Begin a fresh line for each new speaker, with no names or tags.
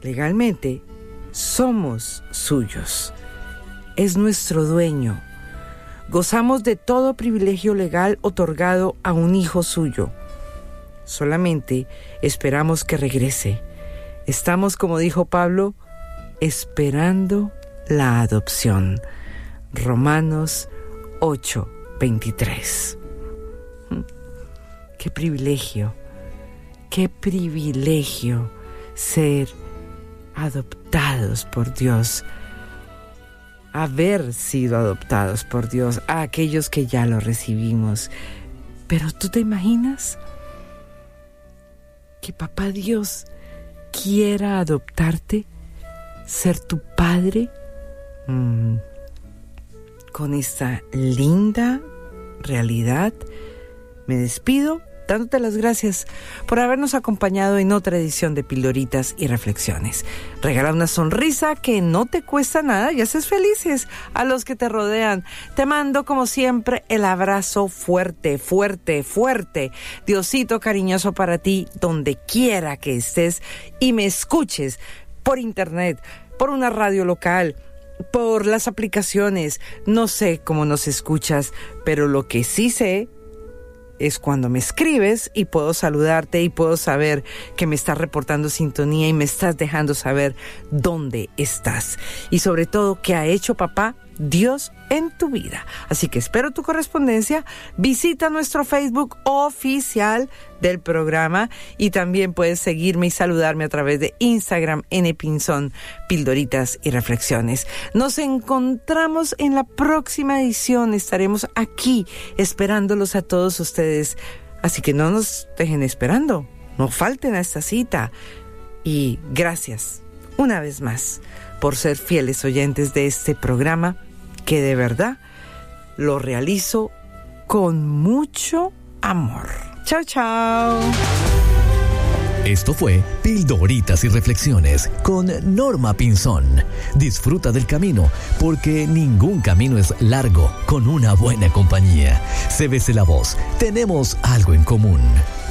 legalmente, somos suyos. Es nuestro dueño. Gozamos de todo privilegio legal otorgado a un hijo suyo. Solamente esperamos que regrese. Estamos, como dijo Pablo, esperando la adopción. Romanos 8:23. Qué privilegio ser adoptados por Dios, haber sido adoptados por Dios, a aquellos que ya lo recibimos. Pero ¿tú te imaginas que Papá Dios quiera adoptarte, ser tu padre? Con esta linda realidad me despido dándote las gracias por habernos acompañado en otra edición de Pildoritas y Reflexiones. Regala una sonrisa que no te cuesta nada y haces felices a los que te rodean. Te mando, como siempre, el abrazo fuerte, fuerte, fuerte. Diosito cariñoso para ti, donde quiera que estés y me escuches por internet, por una radio local, por las aplicaciones. No sé cómo nos escuchas, pero lo que sí sé es cuando me escribes y puedo saludarte y puedo saber que me estás reportando sintonía y me estás dejando saber dónde estás. Y sobre todo, qué ha hecho Papá Dios en tu vida. Así que espero tu correspondencia. Visita nuestro Facebook oficial del programa y también puedes seguirme y saludarme a través de Instagram, Pinzón, Pildoritas y Reflexiones. Nos encontramos en la próxima edición. Estaremos aquí esperándolos a todos ustedes. Así que no nos dejen esperando. No falten a esta cita. Y gracias una vez más por ser fieles oyentes de este programa, que de verdad lo realizo con mucho amor. Chao, chao.
Esto fue Pildoritas y Reflexiones con Norma Pinzón. Disfruta del camino, porque ningún camino es largo con una buena compañía. Cébese la voz, tenemos algo en común.